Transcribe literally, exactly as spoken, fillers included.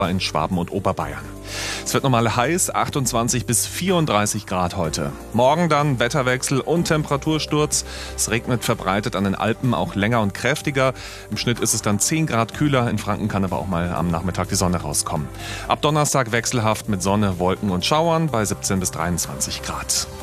in Schwaben und Oberbayern. Es wird nochmal heiß, achtundzwanzig bis vierunddreißig Grad heute. Morgen dann Wetterwechsel und Temperatursturz. Es regnet verbreitet an den Alpen auch länger und kräftiger. Im Schnitt ist es dann zehn Grad kühler. In Franken kann aber auch mal am Nachmittag die Sonne rauskommen. Ab Donnerstag wechselhaft mit Sonne, Wolken und Schauern bei siebzehn bis dreiundzwanzig Grad.